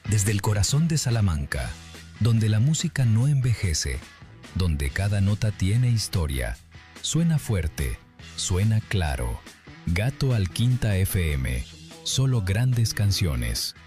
Desde el corazón de Salamanca, donde la música no envejece, donde cada nota tiene historia, suena fuerte, suena claro. Gato al Quinta FM, solo grandes canciones.